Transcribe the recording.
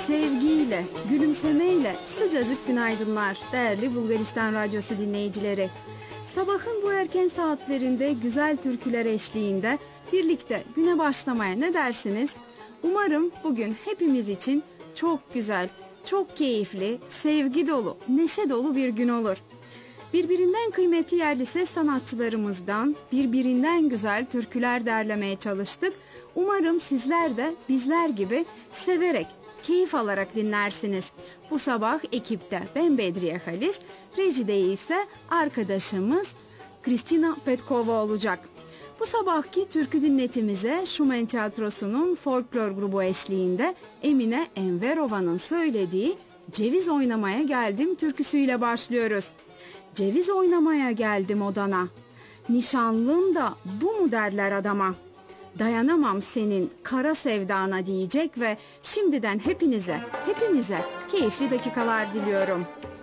sevgiyle, gülümsemeyle sıcacık günaydınlar değerli Bulgaristan Radyosu dinleyicileri. Sabahın bu erken saatlerinde güzel türküler eşliğinde birlikte güne başlamaya ne dersiniz? Umarım bugün hepimiz için çok güzel, çok keyifli, sevgi dolu, neşe dolu bir gün olur. Birbirinden kıymetli yerli ses sanatçılarımızdan birbirinden güzel türküler derlemeye çalıştık. Umarım sizler de bizler gibi severek, keyif alarak dinlersiniz. Bu sabah ekipte ben Bedriye Halis, rejide ise arkadaşımız Kristina Petkova olacak. Bu sabahki türkü dinletimize Şumen Tiyatrosu'nun folklor grubu eşliğinde Emine Enverova'nın söylediği Ceviz Oynamaya Geldim türküsüyle başlıyoruz. Ceviz oynamaya geldim odana, nişanlın da bu mu derler adama? Dayanamam senin kara sevdana diyecek ve şimdiden hepinize keyifli dakikalar diliyorum.